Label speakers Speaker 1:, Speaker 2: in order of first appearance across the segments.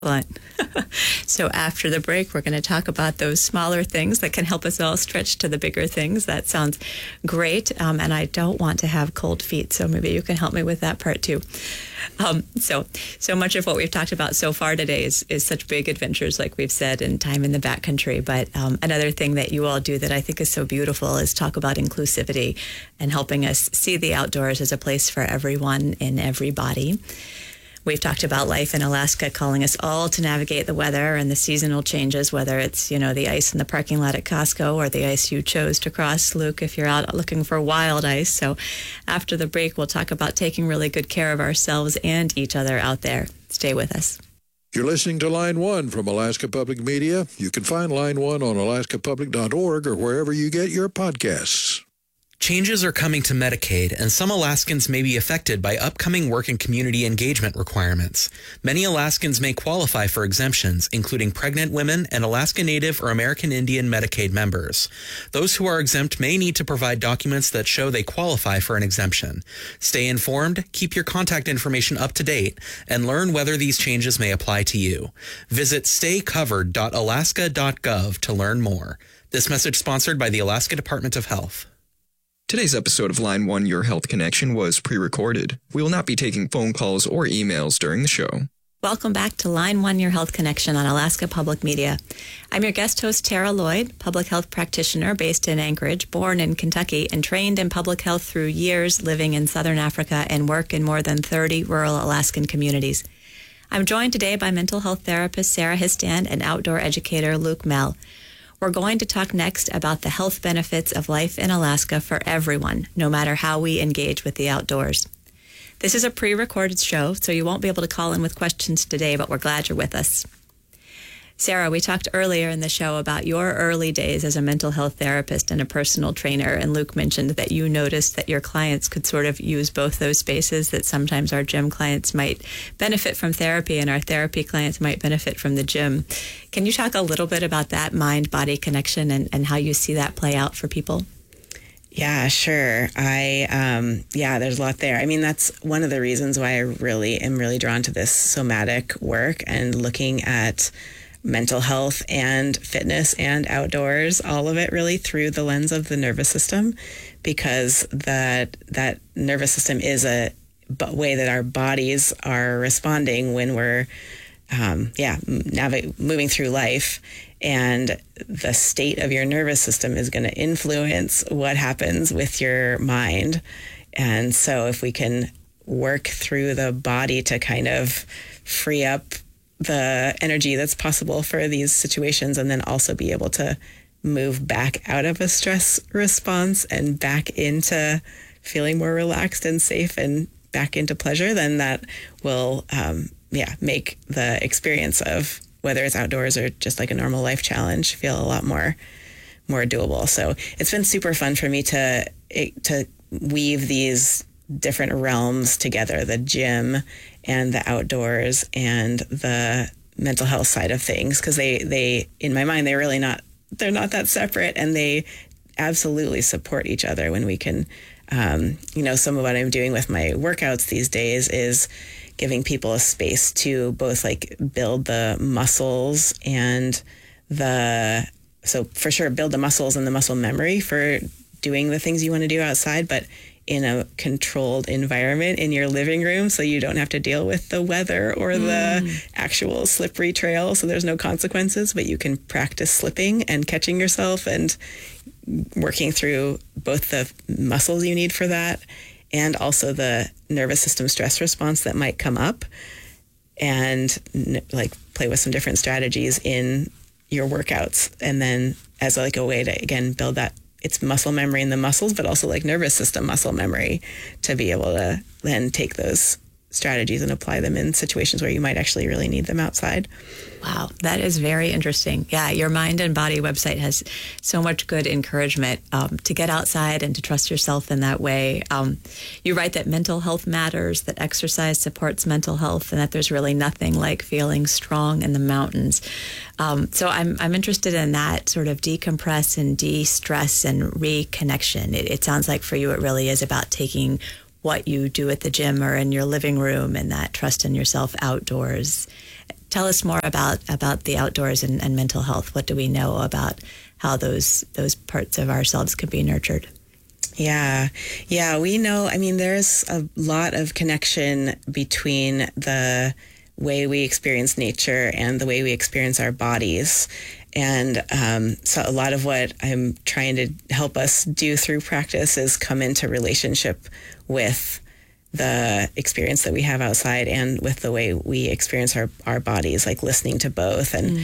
Speaker 1: Excellent. So after the break, we're going to talk about those smaller things that can help us all stretch to the bigger things. That sounds great. And I don't want to have cold feet, so maybe you can help me with that part too. So much of what we've talked about so far today is such big adventures, like we've said, and time in the backcountry. But another thing that you all do that I think is so beautiful is talk about inclusivity and helping us see the outdoors as a place for everyone in everybody. We've talked about life in Alaska, calling us all to navigate the weather and the seasonal changes, whether it's, the ice in the parking lot at Costco or the ice you chose to cross, Luke, if you're out looking for wild ice. So after the break, we'll talk about taking really good care of ourselves and each other out there. Stay with us.
Speaker 2: You're listening to Line 1 from Alaska Public Media. You can find Line 1 on alaskapublic.org or wherever you get your podcasts.
Speaker 3: Changes are coming to Medicaid, and some Alaskans may be affected by upcoming work and community engagement requirements. Many Alaskans may qualify for exemptions, including pregnant women and Alaska Native or American Indian Medicaid members. Those who are exempt may need to provide documents that show they qualify for an exemption. Stay informed, keep your contact information up to date, and learn whether these changes may apply to you. Visit staycovered.alaska.gov to learn more. This message sponsored by the Alaska Department of Health.
Speaker 4: Today's episode of Line 1 Your Health Connection was pre-recorded. We will not be taking phone calls or emails during the show.
Speaker 1: Welcome back to Line 1 Your Health Connection on Alaska Public Media. I'm your guest host, Tara Lloyd, public health practitioner based in Anchorage, born in Kentucky, and trained in public health through years living in Southern Africa and work in more than 30 rural Alaskan communities. I'm joined today by mental health therapist Sarah Histand and outdoor educator Luke Mell. We're going to talk next about the health benefits of life in Alaska for everyone, no matter how we engage with the outdoors. This is a pre-recorded show, so you won't be able to call in with questions today, but we're glad you're with us. Sarah, we talked earlier in the show about your early days as a mental health therapist and a personal trainer, and Luke mentioned that you noticed that your clients could sort of use both those spaces, that sometimes our gym clients might benefit from therapy and our therapy clients might benefit from the gym. Can you talk a little bit about that mind-body connection and how you see that play out for people?
Speaker 5: Yeah, sure. There's a lot there. I mean, that's one of the reasons why I am really drawn to this somatic work and looking at mental health and fitness and outdoors, all of it really through the lens of the nervous system, because that nervous system is a way that our bodies are responding when we're moving through life. And the state of your nervous system is going to influence what happens with your mind. And so if we can work through the body to kind of free up the energy that's possible for these situations, and then also be able to move back out of a stress response and back into feeling more relaxed and safe and back into pleasure, then that will make the experience of whether it's outdoors or just like a normal life challenge feel a lot more doable. So it's been super fun for me to weave these different realms together, the gym and the outdoors and the mental health side of things, because they in my mind they're not that separate, and they absolutely support each other when we can some of what I'm doing with my workouts these days is giving people a space to both like build the muscles and build the muscles and the muscle memory for doing the things you want to do outside, but in a controlled environment in your living room, so you don't have to deal with the weather or the actual slippery trail, so there's no consequences, but you can practice slipping and catching yourself and working through both the muscles you need for that and also the nervous system stress response that might come up, and like play with some different strategies in your workouts. And then as like a way to, again, build that, it's muscle memory in the muscles, but also like nervous system muscle memory to be able to then take those strategies and apply them in situations where you might actually really need them outside.
Speaker 1: Wow, that is very interesting. Yeah, your Mind and Body website has so much good encouragement to get outside and to trust yourself in that way. You write that mental health matters, that exercise supports mental health, and that there's really nothing like feeling strong in the mountains. So I'm interested in that sort of decompress and de-stress and reconnection. It sounds like for you it really is about taking what you do at the gym or in your living room and that trust in yourself outdoors. Tell us more about the outdoors and mental health. What do we know about how those parts of ourselves can be nurtured?
Speaker 5: Yeah, we know. I mean, there's a lot of connection between the way we experience nature and the way we experience our bodies. And so a lot of what I'm trying to help us do through practice is come into relationship with the experience that we have outside and with the way we experience our bodies, like listening to both. And,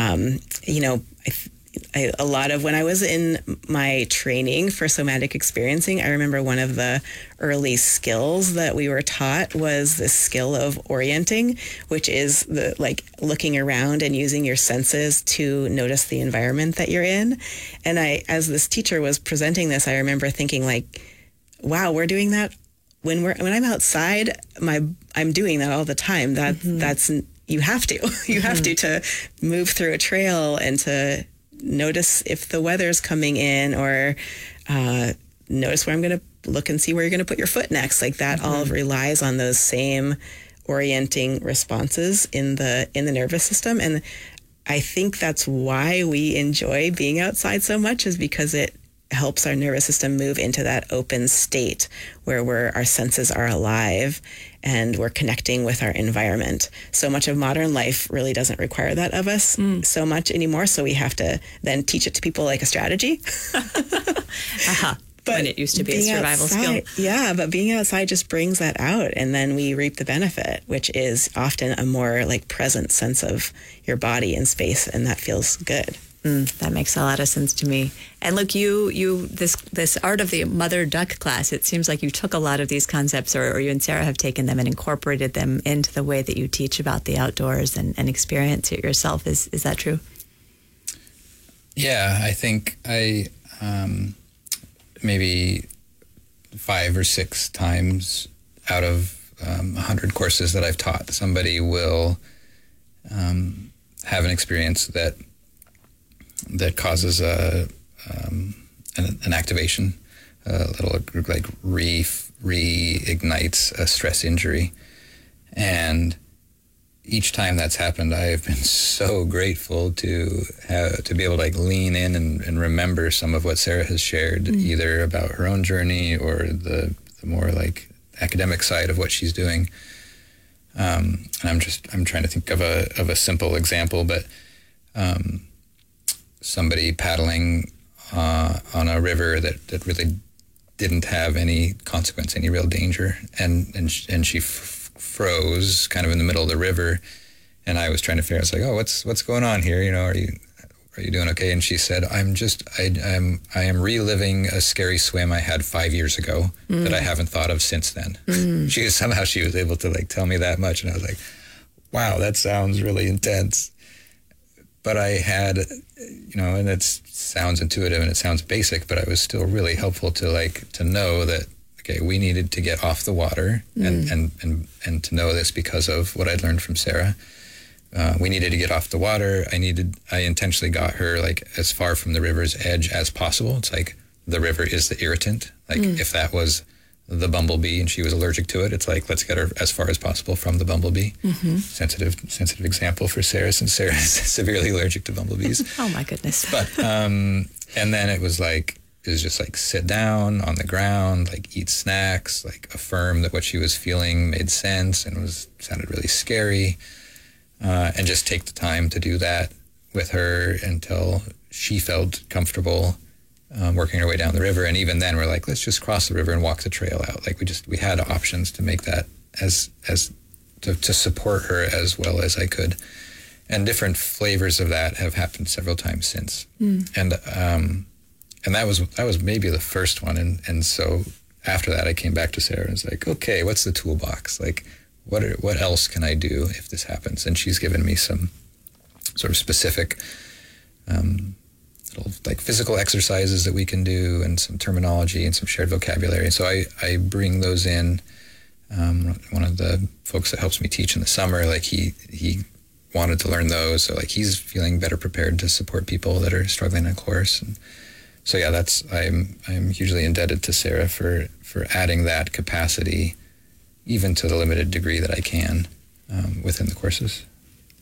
Speaker 5: a lot of when I was in my training for somatic experiencing, I remember one of the early skills that we were taught was this skill of orienting, which is the like looking around and using your senses to notice the environment that you're in. And as this teacher was presenting this, I remember thinking like, wow, we're doing that when I'm outside. I'm doing that all the time. That's you have to move through a trail and to notice if the weather's coming in, or notice where I'm going to look and see where you're going to put your foot next. Like that all relies on those same orienting responses in the nervous system. And I think that's why we enjoy being outside so much, is because it helps our nervous system move into that open state where our senses are alive and we're connecting with our environment. So much of modern life really doesn't require that of us so much anymore. So we have to then teach it to people like a strategy.
Speaker 1: But when it used to be a survival skill.
Speaker 5: Yeah, but being outside just brings that out, and then we reap the benefit, which is often a more like present sense of your body and space, and that feels good.
Speaker 1: That makes a lot of sense to me. And look, this Art of the Mother Duck class, it seems like you took a lot of these concepts, or you and Sarah have taken them and incorporated them into the way that you teach about the outdoors and experience it yourself. Is that true?
Speaker 6: Yeah, I think I maybe 5 or 6 times out of 100 courses that I've taught, somebody will have an experience that causes an activation, a little like reignites a stress injury. And each time that's happened, I have been so grateful to be able to like lean in and remember some of what Sarah has shared, either about her own journey or the more like academic side of what she's doing. And I'm trying to think of a simple example, but somebody paddling on a river that really didn't have any consequence, any real danger, and she froze kind of in the middle of the river, and I was trying to figure out, I was like, oh, what's going on here? You know, are you doing okay? And she said, I am reliving a scary swim I had 5 years ago that I haven't thought of since then. She was able to like tell me that much, and I was like, wow, that sounds really intense. But I had, and it sounds intuitive and it sounds basic, but it was still really helpful to know that, okay, we needed to get off the water and to know this because of what I'd learned from Sarah. We needed to get off the water. I intentionally got her like as far from the river's edge as possible. It's like the river is the irritant. Like if that was the bumblebee and she was allergic to it, it's like, let's get her as far as possible from the bumblebee. Sensitive example for Sarah, since Sarah is severely allergic to bumblebees.
Speaker 1: Oh my goodness.
Speaker 6: But and then it was just like sit down on the ground, like eat snacks, like affirm that what she was feeling made sense and sounded really scary, and just take the time to do that with her until she felt comfortable working our way down the river. And even then we're like, let's just cross the river and walk the trail out. Like we had options to make that to support her as well as I could. And different flavors of that have happened several times since. And that was maybe the first one. And so after that I came back to Sarah and was like, okay, what's the toolbox? Like what else can I do if this happens? And she's given me some sort of specific like physical exercises that we can do, and some terminology and some shared vocabulary. So I bring those in. One of the folks that helps me teach in the summer, like he wanted to learn those. So like he's feeling better prepared to support people that are struggling in a course. And so yeah, I'm hugely indebted to Sarah for adding that capacity, even to the limited degree that I can, within the courses.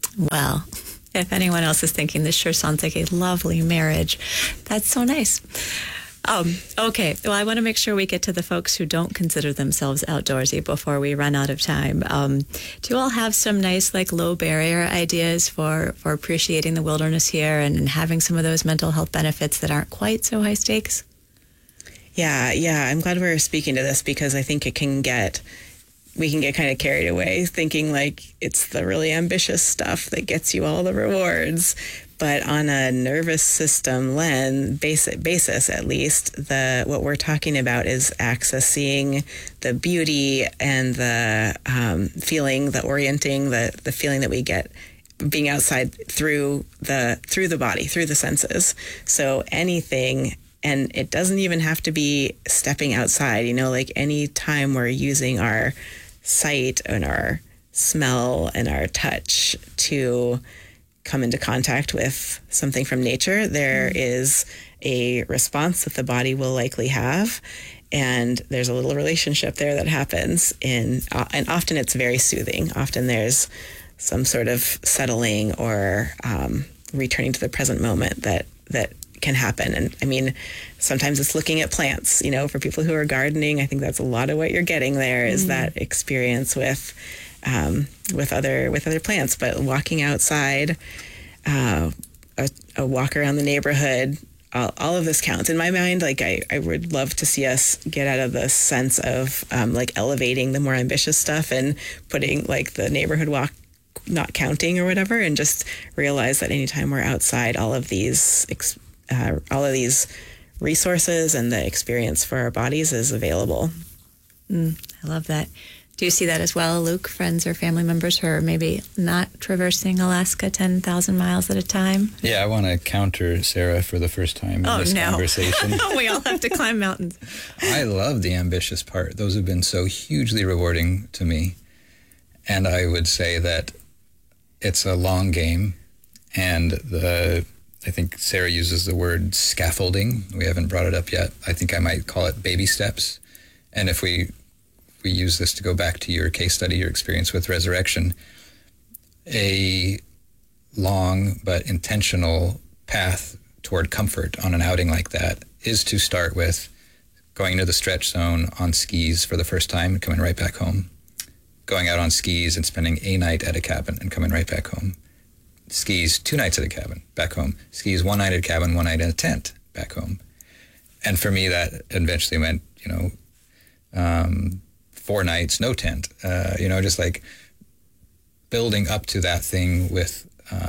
Speaker 1: Well, if anyone else is thinking this sure sounds like a lovely marriage, that's so nice. Okay, well, I want to make sure we get to the folks who don't consider themselves outdoorsy before we run out of time. Do you all have some nice, like, low barrier ideas for appreciating the wilderness here and having some of those mental health benefits that aren't quite so high stakes?
Speaker 5: Yeah. I'm glad we're speaking to this because I think we can get kind of carried away thinking like it's the really ambitious stuff that gets you all the rewards. But on a nervous system basis, at least, what we're talking about is accessing the beauty and the feeling, the orienting, the feeling that we get being outside through the body, through the senses. So anything, and it doesn't even have to be stepping outside, like any time we're using our sight and our smell and our touch to come into contact with something from nature, there is a response that the body will likely have. And there's a little relationship there that happens and often it's very soothing. Often there's some sort of settling or returning to the present moment that can happen. And I mean, sometimes it's looking at plants, for people who are gardening, I think that's a lot of what you're getting there is that experience with other plants. But walking outside, a walk around the neighborhood, all of this counts. In my mind, like I would love to see us get out of the sense of like elevating the more ambitious stuff and putting like the neighborhood walk not counting or whatever, and just realize that anytime we're outside, all of these resources and the experience for our bodies is available.
Speaker 1: I love that. Do you see that as well, Luke? Friends or family members who are maybe not traversing Alaska 10,000 miles at a time?
Speaker 6: Yeah, I want to counter Sarah for the first time in this conversation.
Speaker 1: We all have to climb mountains.
Speaker 6: I love the ambitious part. Those have been so hugely rewarding to me. And I would say that it's a long game. And I think Sarah uses the word scaffolding. We haven't brought it up yet. I think I might call it baby steps. And if we use this to go back to your case study, your experience with resurrection, a long but intentional path toward comfort on an outing like that is to start with going into the stretch zone on skis for the first time and coming right back home, going out on skis and spending a night at a cabin and coming right back home, skis 2 nights at a cabin, back home, skis 1 night at a cabin, 1 night in a tent, back home. And for me, that eventually meant, 4 nights, no tent, just like building up to that thing with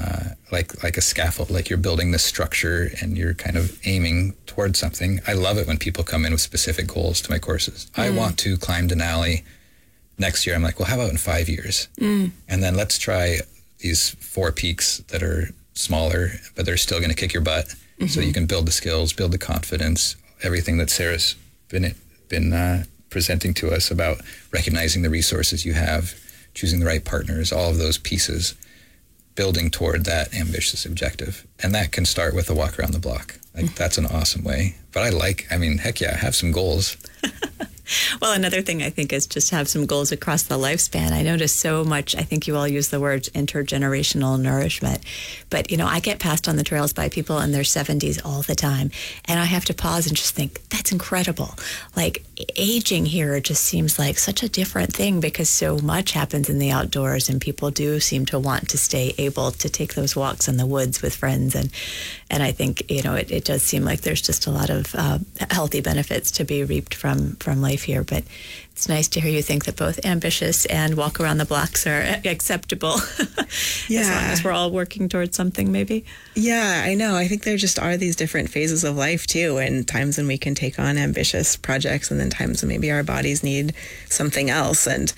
Speaker 6: like a scaffold, like you're building this structure and you're kind of aiming towards something. I love it when people come in with specific goals to my courses. I want to climb Denali next year. I'm like, well, how about in 5 years? And then let's try these 4 peaks that are smaller, but they're still going to kick your butt. So you can build the skills, build the confidence, everything that Sarah's been presenting to us about recognizing the resources you have, choosing the right partners, all of those pieces, building toward that ambitious objective. And that can start with a walk around the block. Like that's an awesome way. But heck yeah, have some goals.
Speaker 1: Well, another thing I think is just have some goals across the lifespan. I notice so much, I think you all use the word intergenerational nourishment, but I get passed on the trails by people in their 70s all the time, and I have to pause and just think, that's incredible. Like aging here just seems like such a different thing because so much happens in the outdoors and people do seem to want to stay able to take those walks in the woods with friends. And I think, it does seem like there's just a lot of healthy benefits to be reaped from life here, but it's nice to hear you think that both ambitious and walk around the blocks are acceptable.
Speaker 5: Yeah.
Speaker 1: As long as we're all working towards something, maybe.
Speaker 5: Yeah, I know. I think there just are these different phases of life too, and times when we can take on ambitious projects, and then times when maybe our bodies need something else. And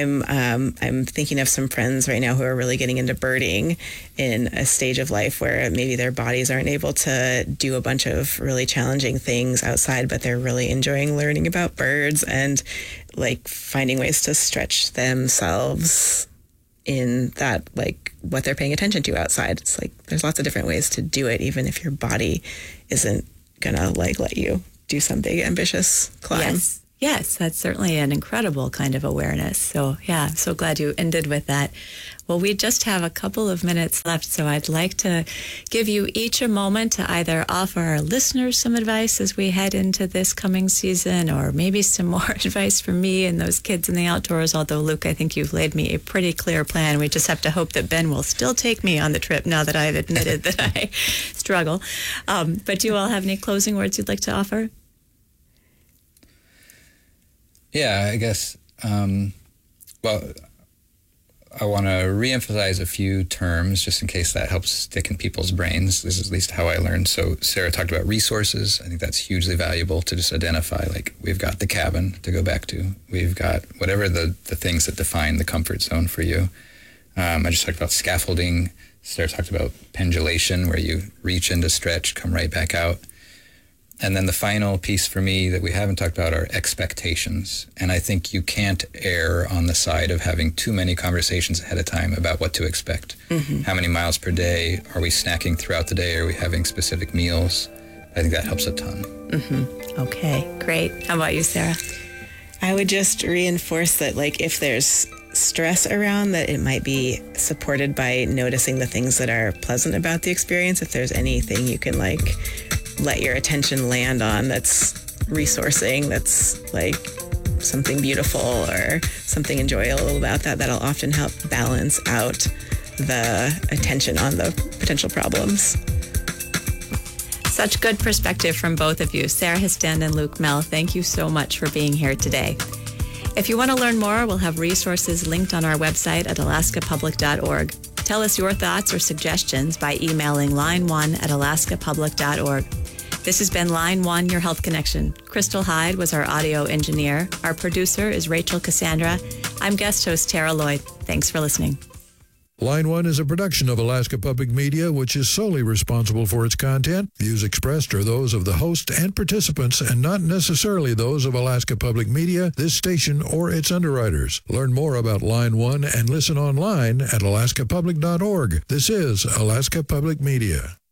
Speaker 5: I'm thinking of some friends right now who are really getting into birding in a stage of life where maybe their bodies aren't able to do a bunch of really challenging things outside, but they're really enjoying learning about birds and like finding ways to stretch themselves in that, like what they're paying attention to outside. It's like there's lots of different ways to do it, even if your body isn't gonna like let you do some big ambitious climb.
Speaker 1: Yes, that's certainly an incredible kind of awareness. So, yeah, I'm so glad you ended with that. Well, we just have a couple of minutes left, so I'd like to give you each a moment to either offer our listeners some advice as we head into this coming season, or maybe some more advice from me and those kids in the outdoors. Although, Luke, I think you've laid me a pretty clear plan. We just have to hope that Ben will still take me on the trip now that I've admitted that I struggle. But do you all have any closing words you'd like to offer?
Speaker 6: Yeah, I guess, well, I want to reemphasize a few terms just in case that helps stick in people's brains. This is at least how I learned. So Sarah talked about resources. I think that's hugely valuable to just identify, like, we've got the cabin to go back to. We've got whatever the things that define the comfort zone for you. I just talked about scaffolding. Sarah talked about pendulation, where you reach into stretch, come right back out. And then the final piece for me that we haven't talked about are expectations. And I think you can't err on the side of having too many conversations ahead of time about what to expect. Mm-hmm. How many miles per day? Are we snacking throughout the day? Are we having specific meals? I think that helps a ton.
Speaker 1: Mm-hmm. Okay, great. How about you, Sarah?
Speaker 5: I would just reinforce that, like, if there's stress around, that it might be supported by noticing the things that are pleasant about the experience. If there's anything you can, like, let your attention land on that's resourcing, that's like something beautiful or something enjoyable about that, that'll often help balance out the attention on the potential problems.
Speaker 1: Such good perspective from both of you. Sarah Histand and Luke Mehl, thank you so much for being here today. If you want to learn more, we'll have resources linked on our website at alaskapublic.org. Tell us your thoughts or suggestions by emailing line1@alaskapublic.org. This has been Line 1, Your Health Connection. Crystal Hyde was our audio engineer. Our producer is Rachel Cassandra. I'm guest host Tara Lloyd. Thanks for listening.
Speaker 2: Line 1 is a production of Alaska Public Media, which is solely responsible for its content. Views expressed are those of the host and participants and not necessarily those of Alaska Public Media, this station, or its underwriters. Learn more about Line 1 and listen online at alaskapublic.org. This is Alaska Public Media.